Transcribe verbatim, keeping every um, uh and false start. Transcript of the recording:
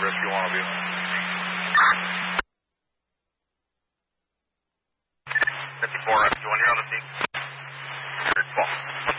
Rescue one will be. fifty-four Rescue one, you're on the scene. Call.